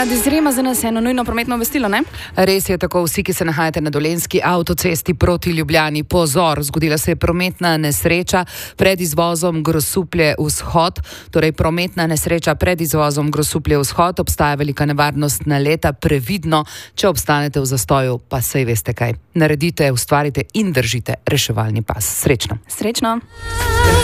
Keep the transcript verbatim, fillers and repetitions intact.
Ja, Dezirema za nas eno nujno prometno obvestilo, ne? Res je tako, vsi, ki se nahajate na Dolenjski avtocesti proti Ljubljani, pozor, zgodila se je prometna nesreča pred izvozom Grosuplje vzhod, torej prometna nesreča pred izvozom Grosuplje vzhod, obstaja velika nevarnost naleta, previdno, če obstanete v zastoju, pa sej veste kaj. Naredite, ustvarite in držite reševalni pas. Srečno. Srečno.